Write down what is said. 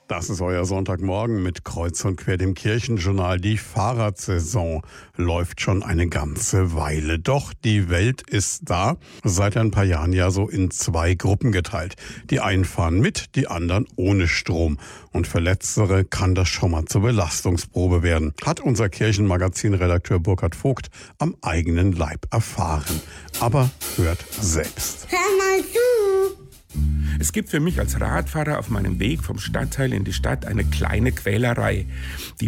Das ist euer Sonntagmorgen mit Kreuz und Quer, dem Kirchenjournal. Die Fahrradsaison läuft schon eine ganze Weile. Doch die Welt ist da, seit ein paar Jahren ja so in zwei Gruppen geteilt. Die einen fahren mit, die anderen ohne Strom. Und für Letztere kann das schon mal zur Belastungsprobe werden. Hat unser Kirchenmagazin-Redakteur Burkhard Vogt am eigenen Leib erfahren. Aber hört selbst. Hör mal zu! Es gibt für mich als Radfahrer auf meinem Weg vom Stadtteil in die Stadt eine kleine Quälerei. Die